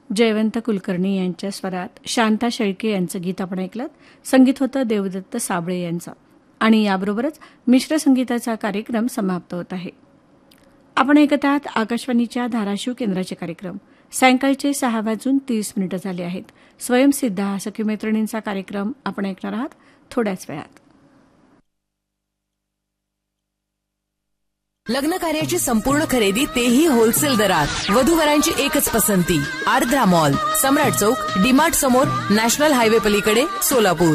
जयवंत कुलकर्णी यांच्या स्वरात शांता शेळके यांचं गीत आपण ऐकलं. संगीत होतं देवदत्त साबळे यांचं. आणि याबरोबरच मिश्र संगीताचा कार्यक्रम समाप्त होत आहे. आपण ऐकत आहात आकाशवाणीच्या धाराशिव केंद्राचे कार्यक्रम. सायंकाळचे 6:30 झाले आहेत. स्वयंसिद्ध हा सखी मैत्रिणींचा कार्यक्रम आपण ऐकणार आहात थोड्याच वेळात. लग्न कार्याची संपूर्ण खरेदी तेही होलसेल दरात. वधूवरांची एकच पसंती आर्द्रा मॉल, सम्राट चौक, डीमार्ट समोर, नॅशनल हायवे पलीकडे, सोलापूर.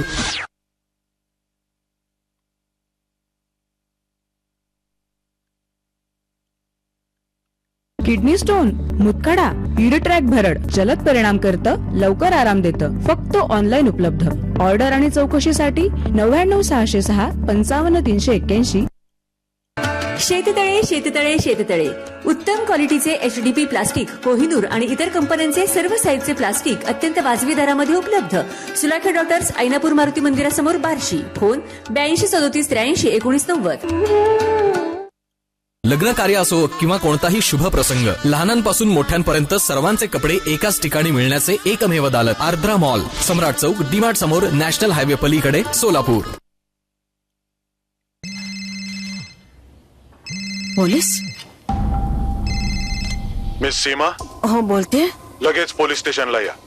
किडनी स्टोन, मुतखडा, युरिट्रॅक भरड जलद परिणाम करतं, लवकर आराम देतं. फक्त ऑनलाईन उपलब्ध. ऑर्डर आणि चौकशीसाठी 99 606 55 381. शेततळे शेततळे शेततळे उत्तम क्वालिटीचे HDP प्लास्टिक, कोहिनूर आणि इतर कंपन्यांचे सर्व साईजचे प्लास्टिक अत्यंत वाजवी दरामध्ये उपलब्ध. सुलाखे डॉक्टर्स, ऐनापूर मारुती मंदिरासमोर, बार्शी. फोन 82 37 83 19 90. लग्न कार्य असो किंवा कोणताही शुभ प्रसंग, लहानांपासून मोठ्यांपर्यंत सर्वांचे कपडे एकाच ठिकाणी मिळण्याचे एकमेव दालत आर्द्रा मॉल, सम्राट चौक, डीमार्ट समोर, नॅशनल हायवे पलीकडे, सोलापूर. पोलीस? मिस सीमा? हो, बोलते. लगेच पोलीस स्टेशनला या.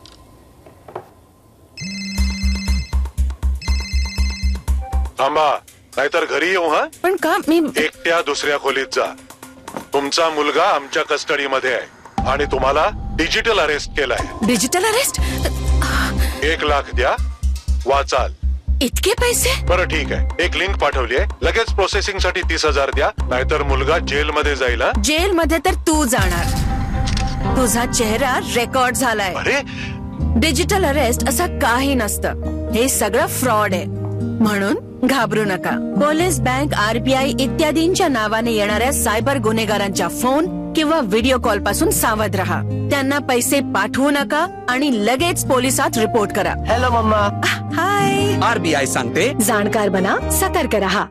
थांबा, नाहीतर घरी येऊ. हा, पण का? मी एकट्या दुसऱ्या खोलीत जा. तुमचा मुलगा आमच्या कस्टडीमध्ये आहे आणि तुम्हाला डिजिटल अरेस्ट केलाय. Digital arrest? 1 लाख द्या, वाचाल. इतके पैसे? बरं ठीक आहे, एक लिंक पाठवली आहे. लगेच प्रोसेसिंग साठी 30,000 द्या, नाहीतर मुलगा जेलमध्ये जाईल. जेल मध्ये तर तू जाणार. तुझा चेहरा रेकॉर्ड झालाय. अरे, डिजिटल अरेस्ट असं काही नसतं. हे सगळं फ्रॉड आहे. म्हणून घाबरू नका. पोलीस, बँक, RBI इत्यादींच्या नावाने येणाऱ्या सायबर गुन्हेगारांच्या फोन किंवा व्हिडिओ कॉल पासून सावध रहा. त्यांना पैसे पाठवू नका आणि लगेच पोलिसात रिपोर्ट करा. Hello mamma. हाय. RBI सांगते, जाणकार बना, सतर्क रहा.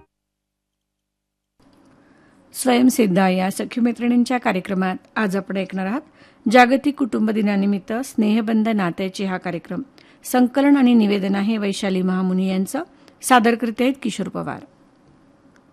स्वयंसिद्ध या सखी मैत्रिणींच्या कार्यक्रमात आज आपण ऐकणार आहात जागतिक कुटुंब दिनानिमित्त स्नेहबंध नात्याचे हा कार्यक्रम. संकलन आणि निवेदन आहे वैशाली महामुनी यांचं. सादर करते आहेत किशोर पवार.